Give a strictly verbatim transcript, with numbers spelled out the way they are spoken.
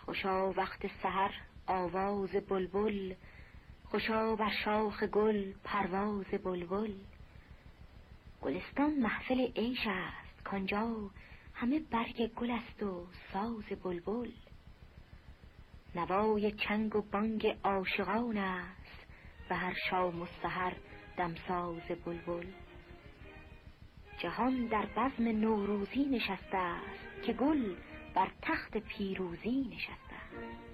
خوشا وقت سحر آواز بلبل، خوشا بر شاخ گل پرواز بلبل. گلستان محفل عیش است کانجا، همه برگ گل است و ساز بلبل. نوای چنگ و بانگ عاشقان است، و هر شام و سحر دمساز بلبل. جهان در بزم نوروزی نشسته است، که گل بر تخت پیروزی نشسته است.